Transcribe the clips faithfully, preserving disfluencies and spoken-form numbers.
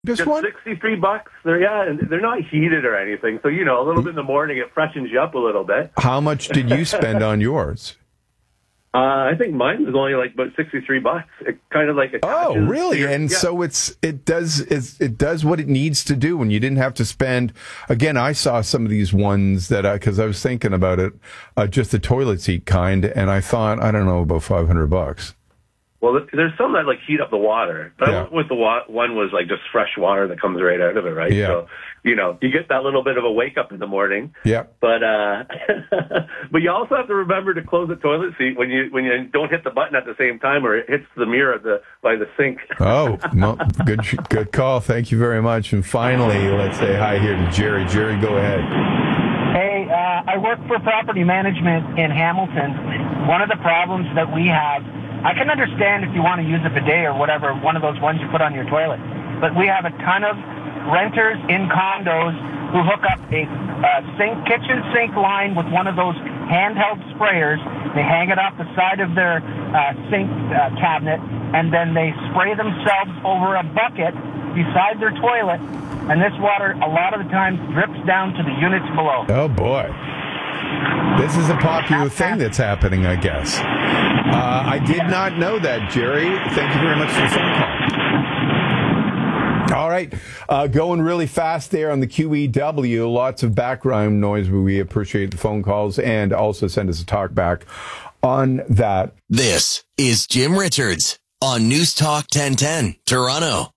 Just, Just one? sixty-three bucks. They're, yeah, and they're not heated or anything. So, you know, a little bit in the morning, it freshens you up a little bit. How much did you spend on yours? Uh, I think mine was only like about sixty-three bucks. It kind of like oh, really? Your, and yeah. so it's it does it's, it does what it needs to do, and you didn't have to spend. Again, I saw some of these ones that because I, I was thinking about it, uh, just the toilet seat kind, and I thought I don't know about five hundred bucks. Well, there's some that like heat up the water, but Yeah. I went with the wa- one was like just fresh water that comes right out of it, right? Yeah. So, you know, you get that little bit of a wake up in the morning. Yeah. But uh, but you also have to remember to close the toilet seat when you when you don't hit the button at the same time, or it hits the mirror of the by the sink. Oh, no, good good call. Thank you very much. And finally, let's say hi here to Jerry. Jerry, go ahead. Hey, uh, I work for property management in Hamilton. One of the problems that we have, I can understand if you want to use a bidet or whatever, one of those ones you put on your toilet, but we have a ton of renters in condos who hook up a uh, sink, kitchen sink line with one of those handheld sprayers. They hang it off the side of their uh, sink uh, cabinet, and then they spray themselves over a bucket beside their toilet, and this water a lot of the time drips down to the units below. Oh, boy. This is a popular thing that's happening, I guess. Uh, I did not know that, Jerry. Thank you very much for the phone call. All right. Uh, going really fast there on the Q E W. Lots of background noise, but we appreciate the phone calls, and also send us a talk back on that. This is Jim Richards on News Talk ten ten, Toronto.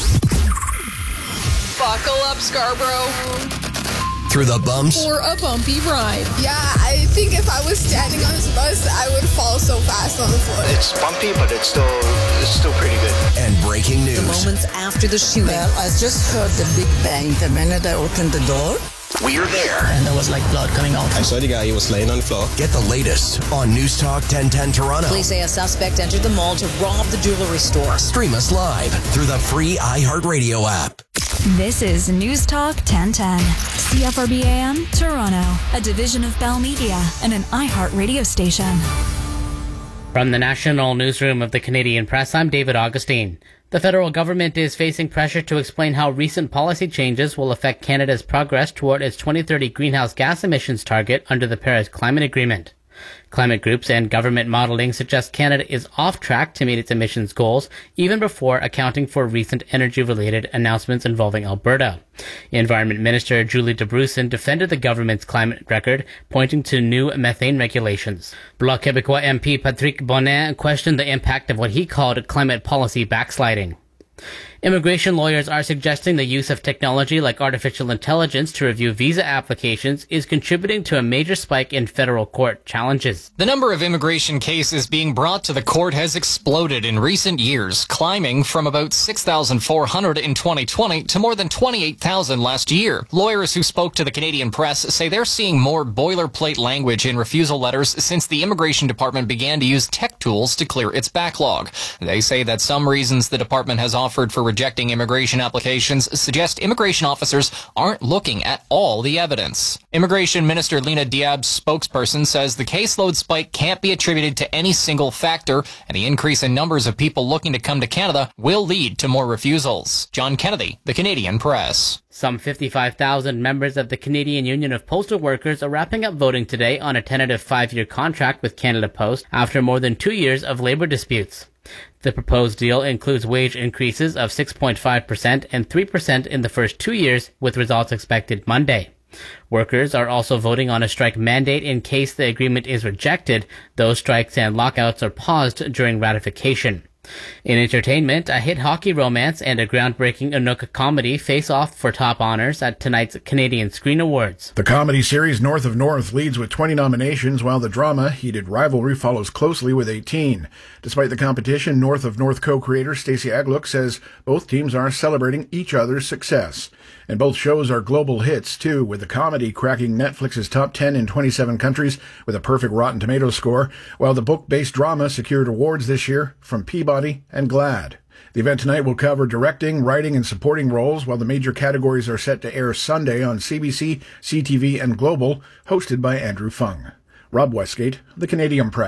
Buckle up, Scarborough. Through the bumps. For a bumpy ride. Yeah, I think if I was standing on this bus, I would fall so fast on the floor. It's bumpy, but it's still it's still pretty good. And breaking news. The moments after the shooting. Well, I just heard the big bang the minute I opened the door. We're there. And there was like blood coming out. I saw the guy, he was laying on the floor. Get the latest on News Talk ten ten Toronto. Police say a suspect entered the mall to rob the jewelry store. Stream us live through the free iHeartRadio app. This is News Talk ten ten. C F R B A M, Toronto. A division of Bell Media and an iHeart radio station. From the National Newsroom of the Canadian Press, I'm David Augustine. The federal government is facing pressure to explain how recent policy changes will affect Canada's progress toward its twenty thirty greenhouse gas emissions target under the Paris Climate Agreement. Climate groups and government modeling suggest Canada is off track to meet its emissions goals, even before accounting for recent energy-related announcements involving Alberta. Environment Minister Julie DeBruson defended the government's climate record, pointing to new methane regulations. Bloc Québécois M P Patrick Bonin questioned the impact of what he called climate policy backsliding. Immigration lawyers are suggesting the use of technology like artificial intelligence to review visa applications is contributing to a major spike in federal court challenges. The number of immigration cases being brought to the court has exploded in recent years, climbing from about six thousand four hundred in twenty twenty to more than twenty-eight thousand last year. Lawyers who spoke to the Canadian Press say they're seeing more boilerplate language in refusal letters since the Immigration Department began to use tech tools to clear its backlog. They say that some reasons the department has offered for rejecting immigration applications suggest immigration officers aren't looking at all the evidence. Immigration Minister Lena Diab's spokesperson says the caseload spike can't be attributed to any single factor, and the increase in numbers of people looking to come to Canada will lead to more refusals. John Kennedy, The Canadian Press. Some fifty-five thousand members of the Canadian Union of Postal Workers are wrapping up voting today on a tentative five-year contract with Canada Post after more than two years of labor disputes. The proposed deal includes wage increases of six point five percent and three percent in the first two years, with results expected Monday. Workers are also voting on a strike mandate in case the agreement is rejected. Those strikes and lockouts are paused during ratification. In entertainment, a hit hockey romance and a groundbreaking Inuk comedy face off for top honors at tonight's Canadian Screen Awards. The comedy series North of North leads with twenty nominations, while the drama Heated Rivalry follows closely with eighteen. Despite the competition, North of North co-creator Stacey Agluk says both teams are celebrating each other's success. And both shows are global hits, too, with the comedy cracking Netflix's top ten in twenty-seven countries with a perfect Rotten Tomatoes score, while the book-based drama secured awards this year from Peabody and GLAAD. The event tonight will cover directing, writing, and supporting roles, while the major categories are set to air Sunday on C B C, C T V, and Global, hosted by Andrew Fung. Rob Westgate, The Canadian Press.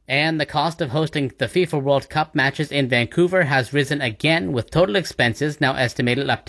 And the cost of hosting the FIFA World Cup matches in Vancouver has risen again, with total expenses now estimated up